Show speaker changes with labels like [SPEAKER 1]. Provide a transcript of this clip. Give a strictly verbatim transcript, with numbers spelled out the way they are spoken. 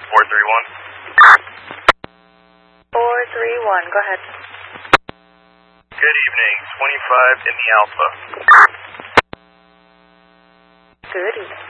[SPEAKER 1] four three one.
[SPEAKER 2] four three one, go ahead.
[SPEAKER 1] Good evening, twenty-five in the Alpha.
[SPEAKER 2] Good evening.